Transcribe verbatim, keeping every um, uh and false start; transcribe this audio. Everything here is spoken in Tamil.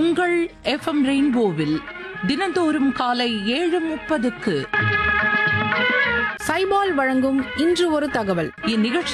உங்கள் எஃப்எம் ரெயின்போவில் தினந்தோறும் காலை ஏழு முப்பதுக்கு சைபால் வழங்கும் இன்று ஒரு தகவல். இந்நிகழ்ச்சி